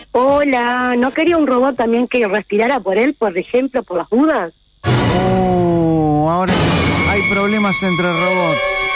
Hola, ¿no quería un robot también que respirara por él, por ejemplo, por las dudas? Ahora hay problemas entre robots.